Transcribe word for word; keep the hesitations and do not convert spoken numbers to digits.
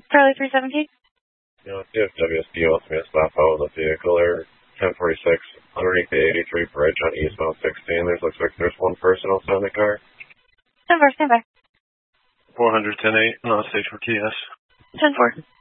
Charlie three seventeen. You know, see if W S D wants me to stop out with a vehicle there. ten forty-six, underneath the eighty-three bridge on eastbound sixteen. There looks like there's one person outside the car. ten four, stand by. four hundred ten eight, uh, station for T S. ten four.